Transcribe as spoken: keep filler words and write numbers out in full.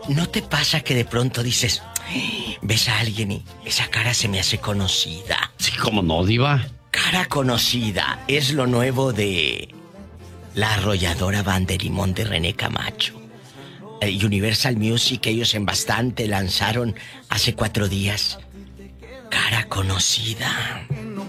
¿No te pasa que de pronto dices, ves a alguien y esa cara se me hace conocida? Sí, cómo no, diva. Cara conocida es lo nuevo de la arrolladora Banda de Limón de René Camacho. Eh, Universal Music, ellos en bastante lanzaron hace cuatro días. Cara conocida.